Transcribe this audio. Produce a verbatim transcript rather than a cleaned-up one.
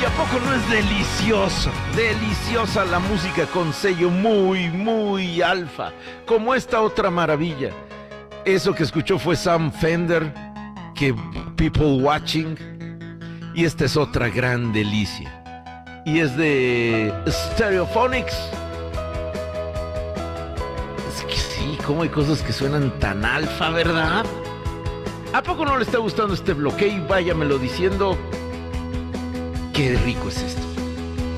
¿A poco no es delicioso? Deliciosa la música con sello muy, muy alfa, como esta otra maravilla. Eso que escuchó fue Sam Fender, que People Watching, y esta es otra gran delicia. Y es de Stereophonics. Es que sí, cómo hay cosas que suenan tan alfa, ¿verdad? ¿A poco no le está gustando este bloque? Y váyamelo diciendo. Qué rico es esto.